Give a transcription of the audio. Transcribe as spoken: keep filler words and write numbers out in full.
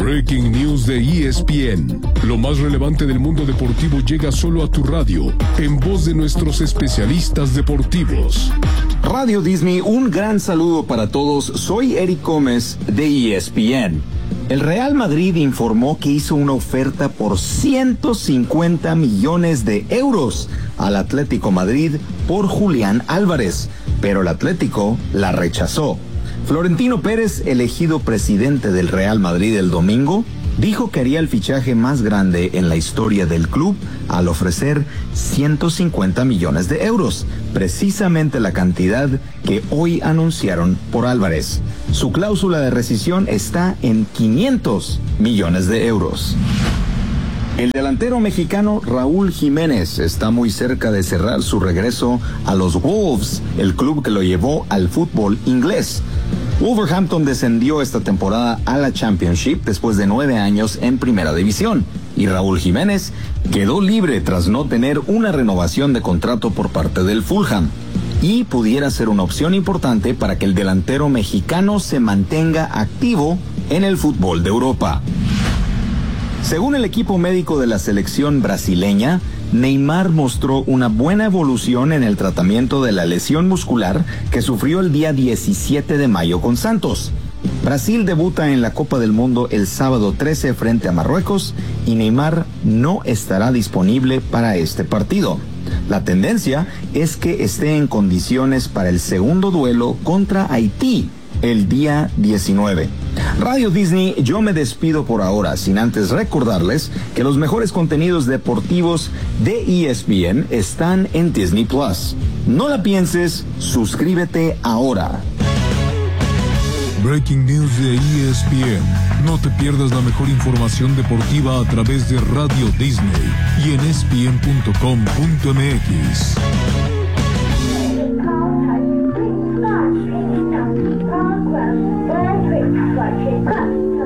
Breaking News de E S P N. Lo más relevante del mundo deportivo llega solo a tu radio, en voz de nuestros especialistas deportivos. Radio Disney, un gran saludo para todos. Soy Eric Gómez de E S P N. El Real Madrid informó que hizo una oferta por ciento cincuenta millones de euros al Atlético Madrid por Julián Álvarez, pero el Atlético la rechazó. Florentino Pérez, elegido presidente del Real Madrid el domingo, dijo que haría el fichaje más grande en la historia del club al ofrecer ciento cincuenta millones de euros, precisamente la cantidad que hoy anunciaron por Álvarez. Su cláusula de rescisión está en quinientos millones de euros. El delantero mexicano Raúl Jiménez está muy cerca de cerrar su regreso a los Wolves, el club que lo llevó al fútbol inglés. Wolverhampton descendió esta temporada a la Championship después de nueve años en Primera División, y Raúl Jiménez quedó libre tras no tener una renovación de contrato por parte del Fulham, y pudiera ser una opción importante para que el delantero mexicano se mantenga activo en el fútbol de Europa. Según el equipo médico de la selección brasileña, Neymar mostró una buena evolución en el tratamiento de la lesión muscular que sufrió el día diecisiete de mayo con Santos. Brasil debuta en la Copa del Mundo el sábado trece frente a Marruecos y Neymar no estará disponible para este partido. La tendencia es que esté en condiciones para el segundo duelo contra Haití el día diecinueve. Radio Disney, yo me despido por ahora, sin antes recordarles que los mejores contenidos deportivos de E S P N están en Disney Plus. No la pienses, suscríbete ahora. Breaking News de E S P N. No te pierdas la mejor información deportiva a través de Radio Disney y en E S P N punto com punto M X. Progress.